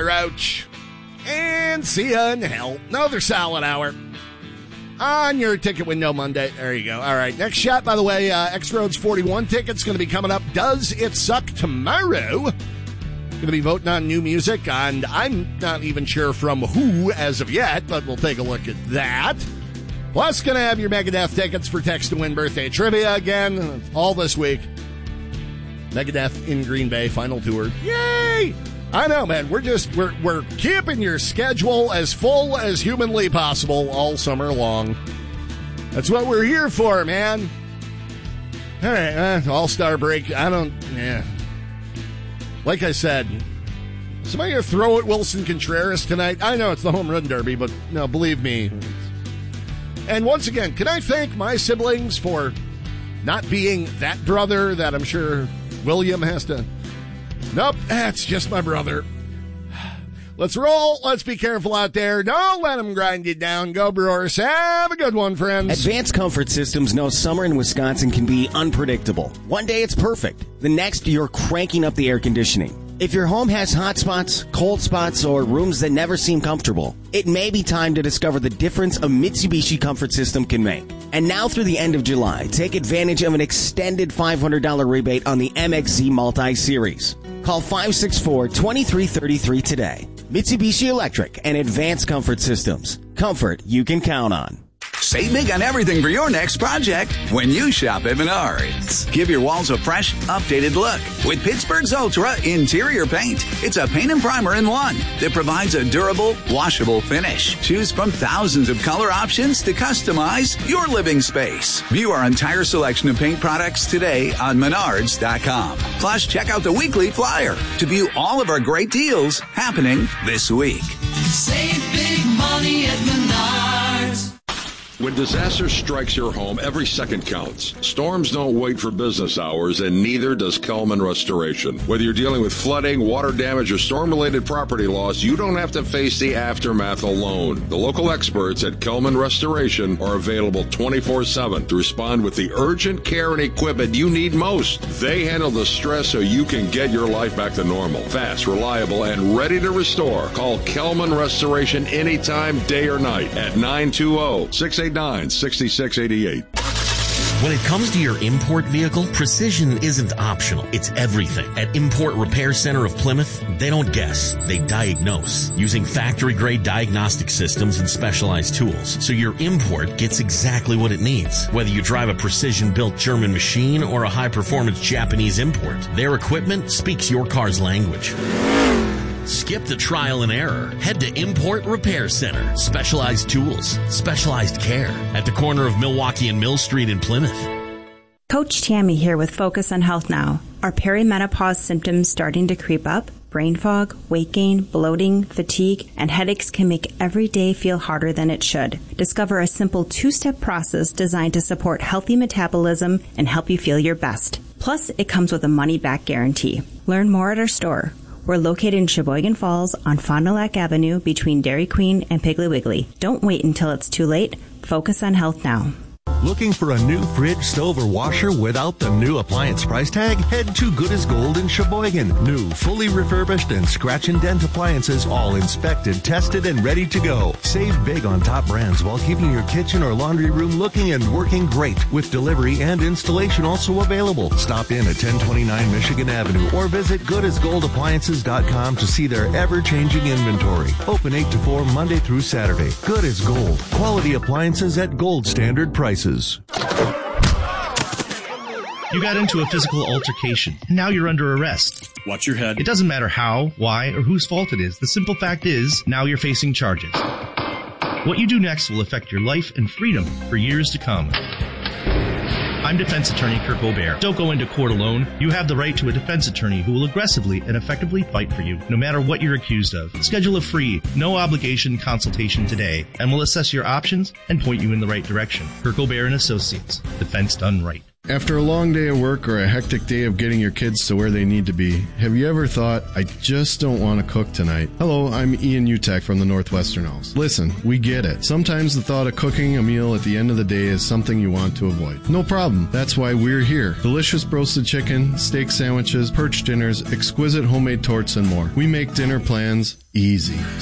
Roach. And see ya in hell. Another solid hour on your Ticket Window Monday. There you go. All right, next shot, by the way, X-Roads 41 tickets going to be coming up. Does It Suck tomorrow? Going to be voting on new music, and I'm not even sure from who as of yet, but we'll take a look at that. Plus, going to have your Megadeth tickets for Text to Win birthday trivia again, all this week. Megadeth in Green Bay, final tour. Yay! I know, man. We're keeping your schedule as full as humanly possible all summer long. That's what we're here for, man. All right, All-Star break. Like I said, somebody going to throw at Wilson Contreras tonight? I know it's the home run derby, but no, believe me. And once again, can I thank my siblings for not being that brother that I'm sure William has to... Nope, that's just my brother. Let's roll. Let's be careful out there. Don't let them grind you down. Go Brewers. Have a good one, friends. Advanced Comfort Systems knows summer in Wisconsin can be unpredictable. One day it's perfect. The next, you're cranking up the air conditioning. If your home has hot spots, cold spots, or rooms that never seem comfortable, it may be time to discover the difference a Mitsubishi Comfort System can make. And now through the end of July, take advantage of an extended $500 rebate on the MXZ Multi-Series. Call 564-2333 today. Mitsubishi Electric and Advanced Comfort Systems. Comfort you can count on. Save big on everything for your next project when you shop at Menards. Give your walls a fresh, updated look with Pittsburgh's Ultra Interior Paint. It's a paint and primer in one that provides a durable, washable finish. Choose from thousands of color options to customize your living space. View our entire selection of paint products today on Menards.com. Plus, check out the weekly flyer to view all of our great deals happening this week. Save big money at Menards. When disaster strikes your home, every second counts. Storms don't wait for business hours, and neither does Kelman Restoration. Whether you're dealing with flooding, water damage, or storm-related property loss, you don't have to face the aftermath alone. The local experts at Kelman Restoration are available 24/7 to respond with the urgent care and equipment you need most. They handle the stress so you can get your life back to normal. Fast, reliable, and ready to restore. Call Kelman Restoration anytime, day or night, at 920-689-6688. When it comes to your import vehicle, precision isn't optional. It's everything. At Import Repair Center of Plymouth, they don't guess. They diagnose using factory-grade diagnostic systems and specialized tools. So your import gets exactly what it needs. Whether you drive a precision-built German machine or a high-performance Japanese import, their equipment speaks your car's language. Skip the trial and error. Head to Import Repair Center. Specialized tools, specialized care at the corner of Milwaukee and Mill Street in Plymouth. Coach Tammy here with Focus on Health Now. Are perimenopause symptoms starting to creep up? Brain fog, weight gain, bloating, fatigue, and headaches can make every day feel harder than it should. Discover a simple two-step process designed to support healthy metabolism and help you feel your best. Plus, it comes with a money-back guarantee. Learn more at our store. We're located in Sheboygan Falls on Fond du Lac Avenue between Dairy Queen and Piggly Wiggly. Don't wait until it's too late. Focus on health now. Looking for a new fridge, stove, or washer without the new appliance price tag? Head to Good as Gold in Sheboygan. New, fully refurbished, and scratch and dent appliances, all inspected, tested, and ready to go. Save big on top brands while keeping your kitchen or laundry room looking and working great, with delivery and installation also available. Stop in at 1029 Michigan Avenue or visit goodasgoldappliances.com to see their ever-changing inventory. Open 8 to 4 Monday through Saturday. Good as Gold. Quality appliances at gold standard prices. You got into a physical altercation, and now you're under arrest. Watch your head. It doesn't matter how, why, or whose fault it is. The simple fact is, now you're facing charges. What you do next will affect your life and freedom for years to come. I'm defense attorney Kirk Aubert. Don't go into court alone. You have the right to a defense attorney who will aggressively and effectively fight for you, no matter what you're accused of. Schedule a free, no-obligation consultation today, and we'll assess your options and point you in the right direction. Kirk Aubert & Associates. Defense done right. After a long day of work or a hectic day of getting your kids to where they need to be, have you ever thought, I just don't want to cook tonight? Hello, I'm Ian Utek from the Northwestern House. Listen, we get it. Sometimes the thought of cooking a meal at the end of the day is something you want to avoid. No problem. That's why we're here. Delicious roasted chicken, steak sandwiches, perch dinners, exquisite homemade torts, and more. We make dinner plans easy.